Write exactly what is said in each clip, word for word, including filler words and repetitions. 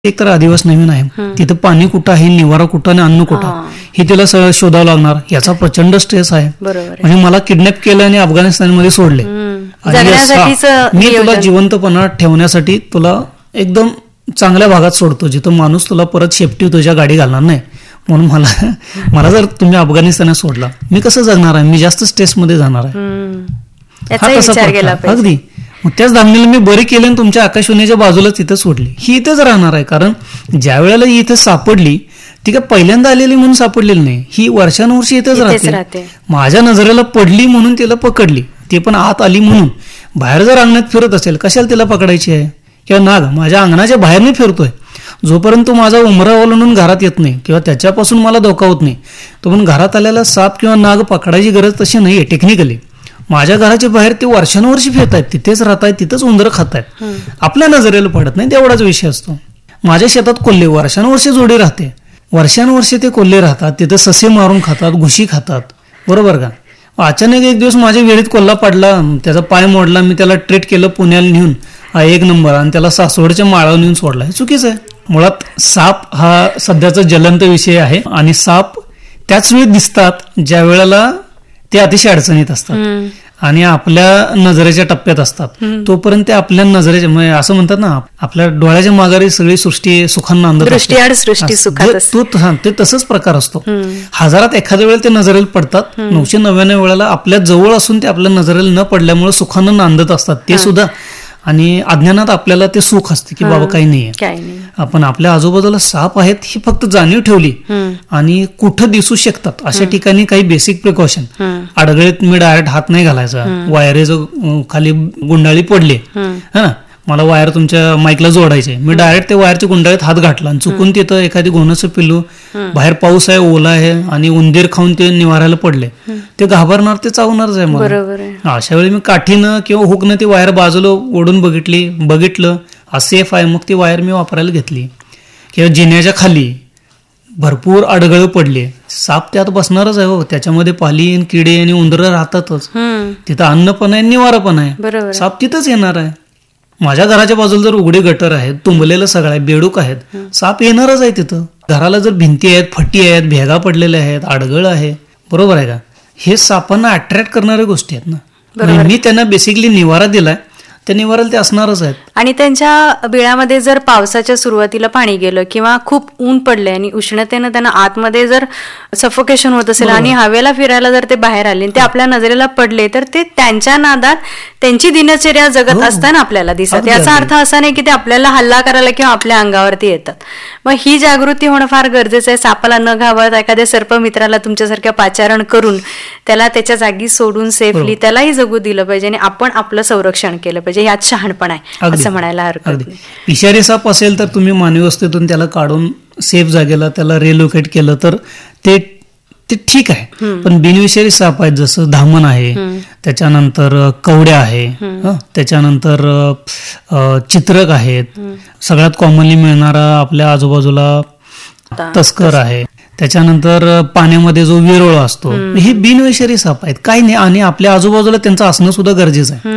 एक तर आदिवास नवीन आहे, तिथं पाणी कुठं आहे, निवारा कुठं आणि अन्न कुठं हे तिला सगळं शोधावं लागणार. याचा प्रचंड स्ट्रेस आहे. म्हणजे मला किडनॅप केलं आणि अफगाणिस्तानमध्ये सोडले. मी तुला जिवंतपणा ठेवण्यासाठी तुला एकदम चांगल्या भागात सोडतो जिथं माणूस तुला परत शेपटी तुझ्या गाडी घालणार नाही. म्हणून मला मला जर तुम्ही अफगाणिस्तानात सोडला, मी कसं जगणार आहे? मी जास्त स्ट्रेसमध्ये जाणार आहे. हा तसा अगदी. मग त्याच धामणीला मी बरी केली आणि तुमच्या आकाशवाणीच्या बाजूलाच इथं सोडली. ही इथंच राहणार आहे. कारण ज्या वेळेला ही इथं सापडली ती काय पहिल्यांदा आलेली म्हणून सापडलेली नाही. ही वर्षानुवर्षी इथंच राहते. माझ्या नजरेला पडली म्हणून तिला पकडली, ते पण आत आली म्हणून. बाहेर जर अंगणात फिरत असेल किंवा तिला पकडायची आहे? किंवा नाग माझ्या अंगणाच्या बाहेर नाही फिरतोय, जोपर्यंत तो माझा उमरा ओलांडून घरात येत नाही किंवा त्याच्यापासून मला धोका होत नाही, तो पण घरात आलेला साप किंवा नाग पकडायची गरज तशी नाहीये. टेक्निकली माझ्या घराच्या बाहेर ते वर्षानुवर्षी फिरत आहेत, तिथेच राहत आहेत, तिथंच उंदरं खात आहेत, आपल्या नजरेला पडत नाही, तेवढाच विषय असतो. माझ्या शेतात कोल्हे वर्षानुवर्षी जोडी राहते, वर्षानुवर्षी ते कोल्हे राहतात, तिथं ससे मारून खातात, घुशी खातात, बरोबर का? अचानक एक दिवस माझ्या वेळीत कोल्हा पडला, त्याचा पाय मोडला, मी त्याला ट्रीट केलं पुण्याला नेऊन एक नंबर, आणि त्याला सासवडच्या माळावर नेऊन सोडला. हे चुकीचं आहे. मुळात साप हा सध्याचा ज्वलंत विषय आहे आणि साप त्याच वेळी दिसतात ज्या वेळेला ते अतिशय अडचणीत असतात आणि आपल्या नजरेच्या टप्प्यात असतात. तोपर्यंत ते आपल्या नजरेच्या म्हणजे असं म्हणतात ना, आपल्या डोळ्याच्या माघारी सगळी सृष्टी सुखांना अंधत असते. ते तसंच प्रकार असतो. हजारात एखाद्या वेळेला ते नजरेला पडतात, नऊशे नव्याण्णव वेळेला आपल्या जवळ असून ते आपल्या नजरेला न पडल्यामुळे सुखांना नांदत असतात ते सुद्धा. आणि अज्ञानात आपल्याला ते सुख असते की बाबा काही नाहीये. आपण आपल्या आजूबाजूला साप आहेत ही फक्त जाणीव ठेवली आणि कुठं दिसू शकतात अशा ठिकाणी काही बेसिक प्रिकॉशन. अडगळीत मी डायरेक्ट हात नाही घालायचा, वायरेज खाली गुंडाळी पडली है ना, मला वायर तुमच्या माईकला जोडायचे, मी डायरेक्ट ते वायरच्या गुंडाळीत हात घातला आणि चुकून तिथं एखादी घोणसं पिल्लू, बाहेर पाऊस आहे, ओला आहे आणि उंदीर खाऊन ते निवारायला पडले, ते घाबरणार, ते चावणारच आहे मला. अशा वेळी मी काठीनं किंवा हुकनं ती वायर बाजूला ओढून बघितली बघितलं हा सेफ आहे, मग ती वायर मी वापरायला घेतली. किंवा जिन्याच्या खाली भरपूर अडगळ पडले, साप त्यात बसणारच आहे हो, त्याच्यामध्ये पाली किडे आणि उंदरं राहतातच, तिथं अन्न पण आहे, निवारा पण आहे, साप तिथंच येणार आहे. माझ्या घराच्या बाजूला जर उघडे गटर आहेत, तुंबलेलं सगळं आहे, बेडूक आहेत, साप येणारच आहे तिथं. घराला जर भिंती आहेत, फटी आहेत, भेगा पडलेल्या आहेत, अडगळ आहे, बरोबर आहे का? हे सापांना अट्रॅक्ट करणाऱ्या गोष्टी आहेत ना. मी त्यांना बेसिकली निवारा दिलाय, त्या निवाराला ते असणारच आहेत. आणि त्यांच्या बिळामध्ये जर पावसाच्या सुरुवातीला पाणी गेलं किंवा खूप ऊन पडले आणि उष्णतेनं त्यांना आतमध्ये जर सफोकेशन होत असेल आणि हवेला फिरायला जर ते बाहेर आले ते आपल्या नजरेला पडले, तर ते त्यांच्या नादात त्यांची दिनचर्या जगत असताना आपल्याला दिसत. याचा अर्थ असा नाही की ते आपल्याला हल्ला करायला किंवा आपल्या अंगावरती येतात. मग ही जागृती होणं फार गरजेचं आहे. सापाला न घाबरता एखाद्या सर्पमित्राला तुमच्यासारख्या पाचारण करून त्याला त्याच्या जागी सोडून सेफली त्यालाही जगू दिलं पाहिजे आणि आपण आपलं संरक्षण केलं पाहिजे. यात शहाणपण आहे असं म्हणायला हरकत नाही. विषारी साप असेल तर तुम्ही मानवी वस्तीतून त्याला काढून सेफ जागेला त्याला रिलोकेट केलं तर ते ते ठीक आहे. पण बिनविषारी साप आहेत, जसं धामण आहे, त्याच्यानंतर कवड्या आहे, त्याच्यानंतर चित्रक आहेत, सगळ्यात कॉमनली मिळणारा आपल्या आजूबाजूला तस्कर आहे, त्याच्यानंतर पाण्यामध्ये जो विरोळ असतो, हे बिनविषारी साप आहेत, काही नाही. आणि आपल्या आजूबाजूला त्यांचं असणं सुद्धा गरजेचं आहे.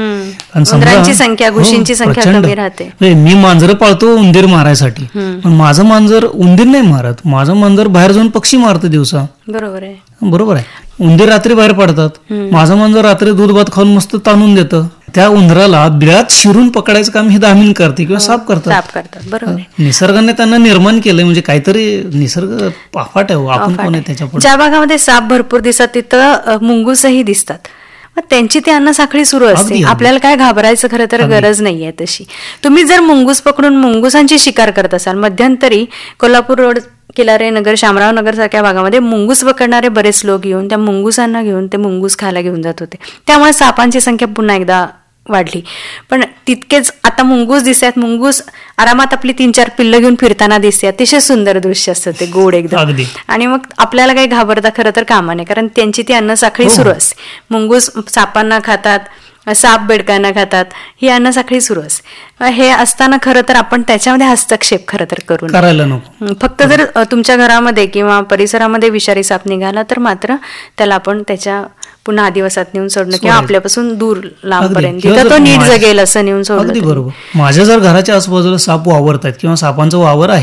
संख्या घुशींची संख्या कमी राहते. मी मांजरं पाळतो उंदीर मारायसाठी, पण माझं मांजर उंदीर नाही मारत, माझं मांजर बाहेर जाऊन पक्षी मारतं दिवसा. बरोबर आहे, बरोबर आहे. उंदीर रात्री बाहेर पडतात, माझं मांजर रात्री दूध भात खाऊन मस्त ताणून देतं. त्या उंदराला बिळात शिरून पकडायचं काम हे दामिन करते किंवा साप करतात. निसर्गाने त्यांना निर्माण केलंय, म्हणजे काहीतरी निसर्ग पाफाट आहे, आपण कोण आहे त्याच्यापुढे. ज्या भागामध्ये साप भरपूर दिसतात तिथं मुंगूसही दिसतात. मग त्यांची ती अन्न साखळी सुरू असते. आपल्याला काय घाबरायचं खरं तर गरज नाहीये तशी. तुम्ही जर मुंगूस पकडून मुंगुसांची शिकार करत असाल, मध्यंतरी कोल्हापूर रोड, किल्लारे नगर, शामराव नगर सारख्या भागामध्ये मुंगूस पकडणारे बरेच लोक येऊन त्या मुंगुसांना घेऊन ते मुंगूस खायला घेऊन जात होते. त्यामुळे सापांची संख्या पुन्हा एकदा वाढली. पण तितकेच आता मुंगूस दिसतात, मुंगूस आरामात आपली तीन चार पिल्लं घेऊन फिरताना दिसते. अतिशय सुंदर दृश्य असतं ते, गोड एकदम. आणि मग आपल्याला काही घाबरता खरं तर कामा नाही, कारण त्यांची ती अन्न साखळी सुरू असते. मुंगूस सापांना खातात, साप बेडकांना खातात, ही अन्न साखळी सुरू असते. हे असताना खरं तर आपण त्याच्यामध्ये हस्तक्षेप खरं तर करू नये. फक्त जर तुमच्या घरामध्ये किंवा परिसरामध्ये विषारी साप निघाला तर मात्र त्याला आपण त्याच्या पुन्हा आदिवासात नेऊन सोडणं किंवा आपल्यापासून दूर लांबपर्यंत किंवा तिथं तो जर नीट माझ्या- जगेल असं नेऊन सोडणं. अगदी बरोबर. माझ्या जर घराच्या आजूबाजूला साप वावरत आहेत किंवा सापांचा वावर आहे